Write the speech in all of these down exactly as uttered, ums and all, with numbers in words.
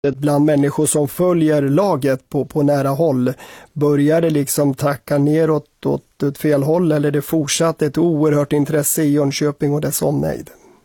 bland människor som följer laget på, på nära håll. Börjar det liksom tacka neråt åt ett fel håll, eller det fortsatt ett oerhört intresse i Jönköping och dess omnejd?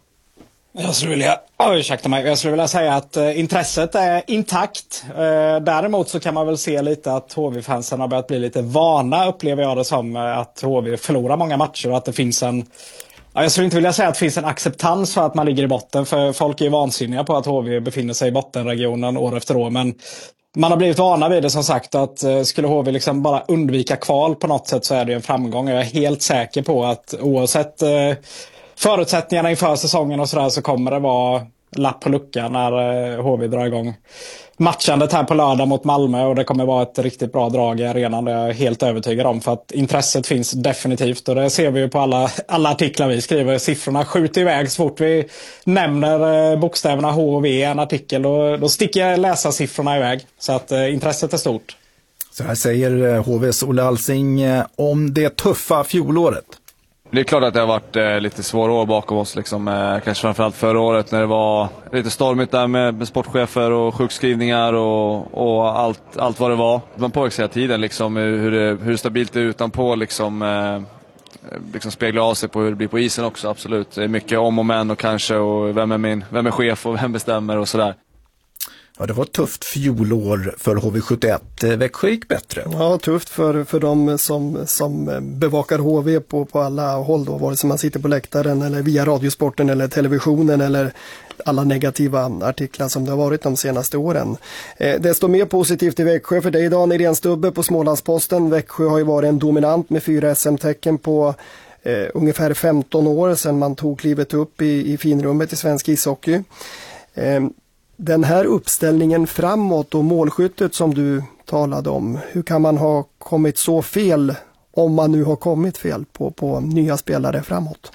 Jag skulle vilja, oh, ursäkta mig, jag skulle vilja säga att eh, intresset är intakt. Eh, däremot så kan man väl se lite att H V-fansen har börjat bli lite vana, upplever jag det som, eh, att H V förlorar många matcher och att det finns en, ja, jag skulle inte vilja säga att det finns en acceptans för att man ligger i botten, för folk är ju vansinniga på att H V befinner sig i bottenregionen år efter år, men man har blivit vana vid det, som sagt, att eh, skulle H V liksom bara undvika kval på något sätt, så är det en framgång. Jag är helt säker på att oavsett eh, förutsättningarna inför säsongen och sådär, så kommer det vara lapp på luckan när eh, H V drar igång matchandet här på lördag mot Malmö, och det kommer vara ett riktigt bra drag i arenan, det är jag helt övertygad om, för att intresset finns definitivt, och det ser vi ju på alla, alla artiklar vi skriver. Siffrorna skjuter iväg så fort vi nämner eh, bokstäverna H och V i en artikel, och då sticker läsarsiffrorna iväg, så att eh, intresset är stort. Så här säger H V:s Olle Alsing eh, om det tuffa fjolåret. Det är klart att det har varit eh, lite svåra år bakom oss, liksom, eh, kanske framförallt förra året när det var lite stormigt där med, med sportchefer och sjukskrivningar och, och allt, allt vad det var. Man påverkar hela tiden liksom, hur, det, hur stabilt det är utanpå, liksom, eh, liksom speglar av sig på hur det blir på isen också, absolut. Det är mycket om och men och kanske, och vem är, min, vem är chef och vem bestämmer och sådär. Ja, det var ett tufft fjolår för H V sjuttioett. Växjö gick bättre. Ja, tufft för, för de som, som bevakar H V på, på alla håll då, vare sig man sitter på läktaren eller via radiosporten eller televisionen eller alla negativa artiklar som det har varit de senaste åren. Eh, desto mer positivt i Växjö för dig idag, Irene Stubbe på Smålandsposten. Växjö har ju varit en dominant med fyra S M-tecken på eh, ungefär femton år sedan man tog klivet upp i, i finrummet i svensk ishockey. Eh, Den här uppställningen framåt och målskyttet som du talade om, hur kan man ha kommit så fel, om man nu har kommit fel på, på nya spelare framåt?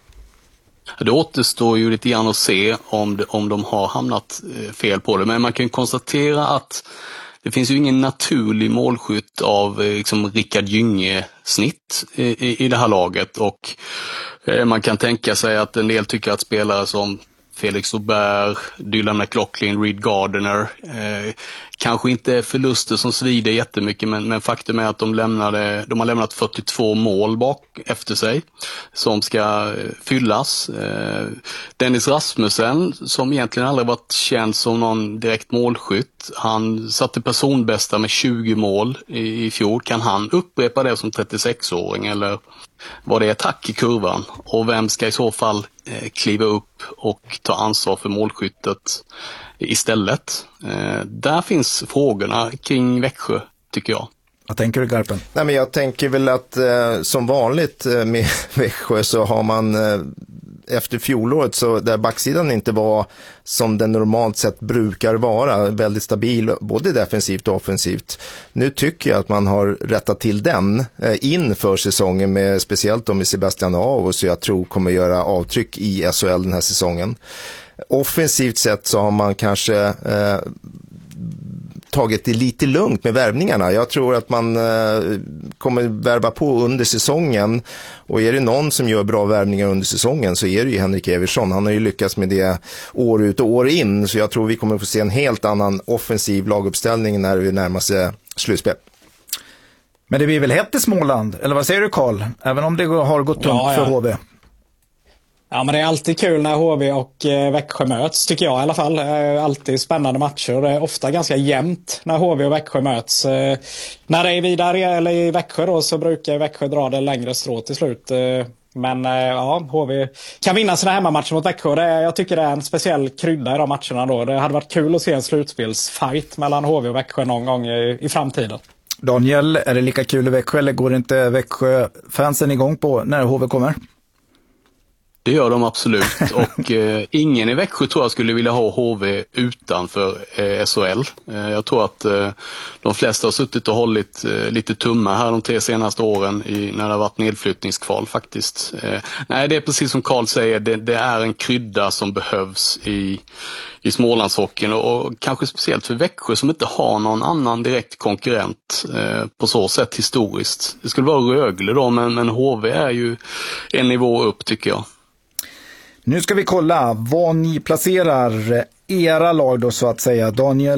Det återstår ju lite grann att se om, det, om de har hamnat fel på det, men man kan konstatera att det finns ju ingen naturlig målskytt av liksom Rickard Gynge-snitt i, i det här laget, och man kan tänka sig att en del tycker att spelare som Felix Aubert, Dylan McLaughlin, Reed Gardner. Eh, kanske inte förluster som svider jättemycket, men, men faktum är att de, lämnade, de har lämnat fyrtiotvå mål bak efter sig som ska fyllas. Eh, Dennis Rasmussen, som egentligen aldrig varit känd som någon direkt målskytt, han satte personbästa med tjugo mål i, i fjol. Kan han upprepa det som trettiosexåring, eller var det attack i kurvan? Och vem ska i så fall eh, kliva upp och ta ansvar för målskyttet istället? Eh, där finns frågorna kring Växjö, tycker jag. Vad tänker du, Garpen? Nej, men jag tänker väl att eh, som vanligt eh, med Växjö så har man eh, efter fjolåret, så där backsidan inte var som den normalt sett brukar vara, väldigt stabil både defensivt och offensivt. Nu tycker jag att man har rättat till den eh, inför säsongen, med speciellt då med Sebastian Aho, så jag tror kommer göra avtryck i S H L den här säsongen. Offensivt sett så har man kanske eh, tagit det lite lugnt med värvningarna. Jag tror att man eh, kommer värva på under säsongen, och är det någon som gör bra värvningar under säsongen så är det ju Henrik Eversson. Han har ju lyckats med det år ut och år in, så jag tror vi kommer få se en helt annan offensiv laguppställning när vi närmar sig slutspel. Men det blir väl hett i Småland, eller vad säger du, Karl? Även om det har gått tungt ja, ja. för H V. Ja, men det är alltid kul när H V och eh, Växjö möts, tycker jag i alla fall. Det är alltid spännande matcher, och det är ofta ganska jämnt när H V och Växjö möts. Eh, när det är vidare eller i Växjö då, så brukar Växjö dra det längre strå till slut. Eh, men eh, ja, H V kan vinna sina hemmamatcher mot Växjö. Det är, jag tycker det är en speciell krydda i de matcherna då. Det hade varit kul att se en slutspelsfight mellan H V och Växjö någon gång i, i framtiden. Daniel, är det lika kul i Växjö, eller går inte Växjö-fansen igång på när H V kommer? Det gör de absolut, och eh, ingen i Växjö tror jag skulle vilja ha H V utanför eh, S H L. Eh, jag tror att eh, de flesta har suttit och hållit eh, lite tummar här de tre senaste åren i, när det har varit nedflyttningskval faktiskt. Eh, nej, det är precis som Karl säger, det, det är en krydda som behövs i, i Smålandshockeyn, och, och kanske speciellt för Växjö som inte har någon annan direkt konkurrent eh, på så sätt historiskt. Det skulle vara Rögle då, men, men H V är ju en nivå upp, tycker jag. Nu ska vi kolla vad ni placerar era lag då så att säga. Daniel